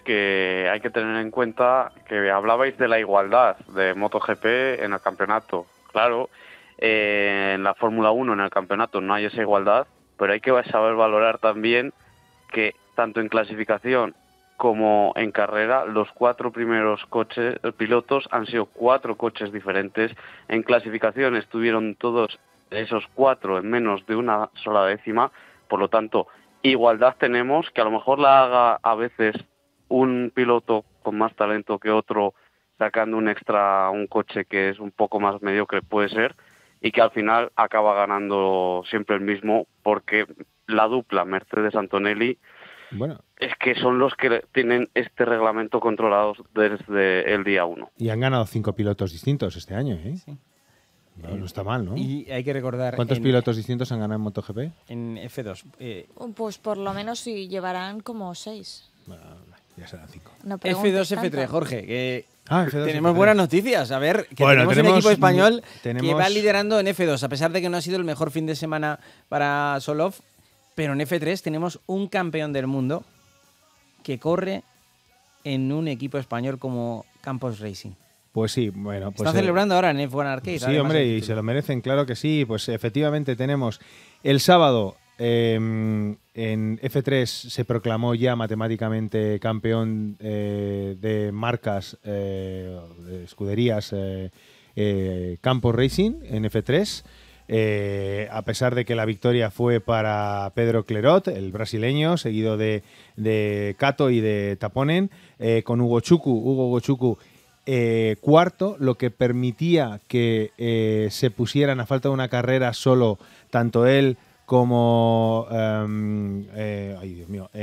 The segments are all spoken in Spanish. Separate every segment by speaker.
Speaker 1: que hay que tener en cuenta que hablabais de la igualdad de MotoGP en el campeonato. Claro, en la Fórmula 1, en el campeonato, no hay esa igualdad, pero hay que saber valorar también que tanto en clasificación como en carrera, los 4 primeros pilotos han sido 4 coches diferentes. En clasificación estuvieron todos esos 4 en menos de una sola décima, por lo tanto, igualdad tenemos, que a lo mejor la haga a veces un piloto con más talento que otro, sacando un extra, un coche que es un poco más mediocre, puede ser, y que al final acaba ganando siempre el mismo, porque la dupla Mercedes-Antonelli,
Speaker 2: bueno,
Speaker 1: es que son los que tienen este reglamento controlado desde el día 1.
Speaker 2: Y han ganado 5 pilotos distintos este año, ¿eh?
Speaker 3: Sí.
Speaker 2: No está mal, ¿no?
Speaker 3: Y hay que recordar...
Speaker 2: ¿Cuántos pilotos distintos han ganado en MotoGP?
Speaker 3: En F2.
Speaker 4: Pues por lo menos sí llevarán como 6.
Speaker 2: Bueno, ya serán 5.
Speaker 4: No
Speaker 3: F2, F3, Jorge, que
Speaker 2: F2,
Speaker 3: tenemos
Speaker 2: F3.
Speaker 3: buenas noticias. A ver, que
Speaker 2: Bueno,
Speaker 3: tenemos un equipo español que
Speaker 2: tenemos-
Speaker 3: va liderando en F2, a pesar de que no ha sido el mejor fin de semana para Solov, pero en F3 tenemos un campeón del mundo que corre en un equipo español como Campos Racing.
Speaker 2: Pues sí, bueno. Pues
Speaker 3: Está celebrando ahora en F1 Arcade.
Speaker 2: Sí,
Speaker 3: además,
Speaker 2: hombre,
Speaker 3: el
Speaker 2: y
Speaker 3: título.
Speaker 2: se lo merecen, claro que sí. Pues efectivamente tenemos el sábado en F3 se proclamó ya matemáticamente campeón de marcas, de escuderías Campos Racing en F3. A pesar de que la victoria fue para Pedro Clerot, el brasileño, seguido de Cato y de Taponen, con Hugo Gochuku cuarto, lo que permitía que se pusieran a falta de una carrera solo tanto él como ay Dios mío,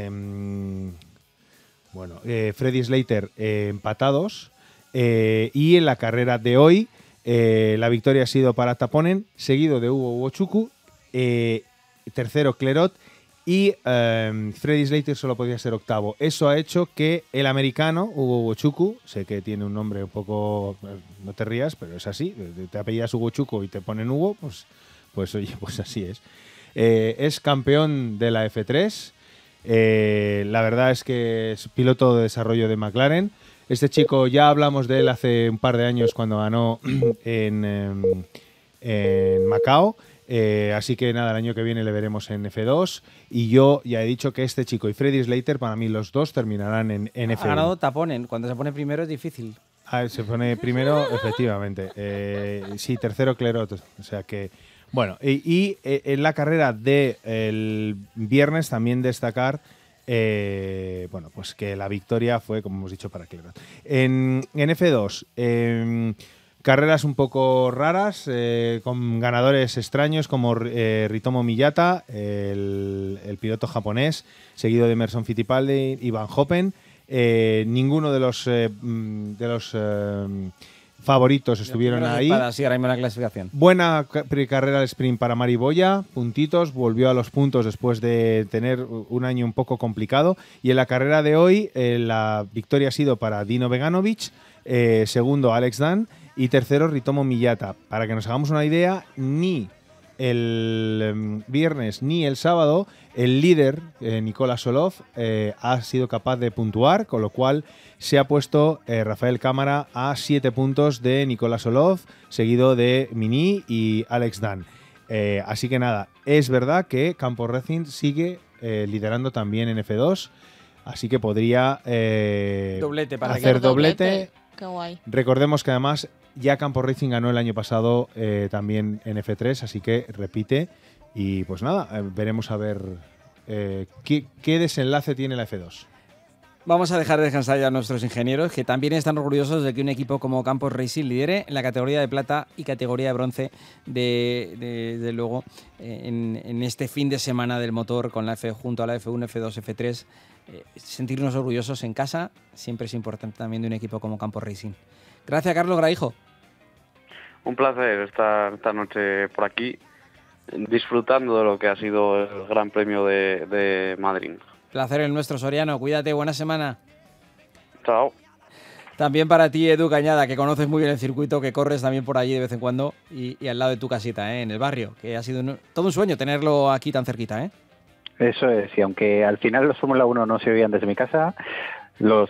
Speaker 2: Freddy Slater empatados, y en la carrera de hoy la victoria ha sido para Taponen, seguido de Hugo Gochuku, tercero Clerot, y Freddy Slater solo podía ser octavo. Eso ha hecho que el americano, Hugo Gochuku, sé que tiene un nombre un poco... no te rías, pero es así. Te apellidas Hugo Gochuku y te ponen Hugo, pues oye, pues así es. Es campeón de la F3. La verdad es que es piloto de desarrollo de McLaren. Este chico ya hablamos de él hace un par de años cuando ganó en Macao. Así que nada, el año que viene le veremos en F2. Y yo ya he dicho que este chico y Freddy Slater, para mí los dos terminarán en F1.
Speaker 3: Ha ganado Taponen. Cuando se pone primero es difícil.
Speaker 2: Se pone primero, efectivamente. Sí, tercero Clerot. O sea que... Bueno, y en la carrera del viernes también destacar... pues que la victoria fue, como hemos dicho, para Clerot. En F2... carreras un poco raras, con ganadores extraños como Ritomo Miyata, el piloto japonés, seguido de Emerson Fittipaldi y Van Hoppen. Ninguno de los favoritos estuvieron ahí.
Speaker 3: Sí, ahora mismo en la clasificación.
Speaker 2: Buena carrera de sprint para Mari Boya, puntitos, volvió a los puntos después de tener un año un poco complicado. Y en la carrera de hoy, la victoria ha sido para Dino Beganovic, segundo Alex Dan, y tercero Ritomo Miyata. Para que nos hagamos una idea, ni el viernes ni el sábado el líder, Nikola Solov, ha sido capaz de puntuar, con lo cual se ha puesto Rafael Cámara a 7 puntos de Nikola Solov, seguido de Mini y Alex Dan. Así que nada, es verdad que Campos Racing sigue liderando también en F2, así que podría
Speaker 3: Doblete para
Speaker 2: hacer
Speaker 4: Hacer
Speaker 2: doblete.
Speaker 4: Qué guay.
Speaker 2: Recordemos que además ya Campos Racing ganó el año pasado también en F3, así que repite. Y pues nada, veremos a ver qué desenlace tiene la F2.
Speaker 3: Vamos a dejar de descansar ya a nuestros ingenieros, que también están orgullosos de que un equipo como Campos Racing lidere en la categoría de plata y categoría de bronce de luego en este fin de semana del motor con la F junto a la F1, F2, F3. Sentirnos orgullosos en casa siempre es importante también de un equipo como Campos Racing. Gracias, Carlos Graijo.
Speaker 1: Un placer estar esta noche por aquí, disfrutando de lo que ha sido el Gran Premio de Madrid.
Speaker 3: Placer el nuestro, Soriano. Cuídate, buena semana.
Speaker 1: Chao.
Speaker 3: También para ti, Edu Cañada, que conoces muy bien el circuito, que corres también por allí de vez en cuando y al lado de tu casita, en el barrio, que ha sido todo un sueño tenerlo aquí tan cerquita, ¿eh?
Speaker 5: Eso es, y aunque al final los Fórmula 1 no se oían desde mi casa, los